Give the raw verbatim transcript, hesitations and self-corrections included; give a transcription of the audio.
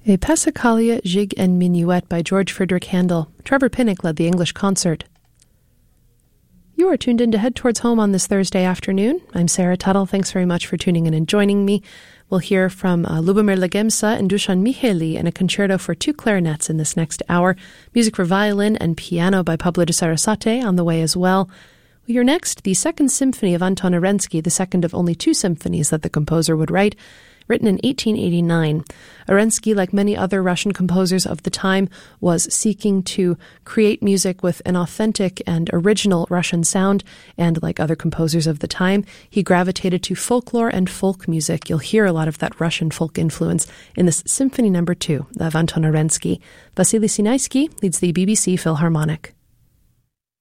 A Passacaglia, Jig and Minuet by George Frideric Handel. Trevor Pinnock led the English concert. You are tuned in to Head Towards Home on this Thursday afternoon. I'm Sarah Tuttle. Thanks very much for tuning in and joining me. We'll hear from uh, Lubomir Legemsa and Dusan Mihaly in a concerto for two clarinets in this next hour. Music for violin and piano by Pablo de Sarasate on the way as well. We'll hear next the Second Symphony of Anton Arensky, the second of only two symphonies that the composer would write, written in eighteen eighty-nine. Arensky, like many other Russian composers of the time, was seeking to create music with an authentic and original Russian sound, and like other composers of the time, he gravitated to folklore and folk music. You'll hear a lot of that Russian folk influence in this Symphony Number Two of Anton Arensky. Vasily Sinaisky leads the B B C Philharmonic.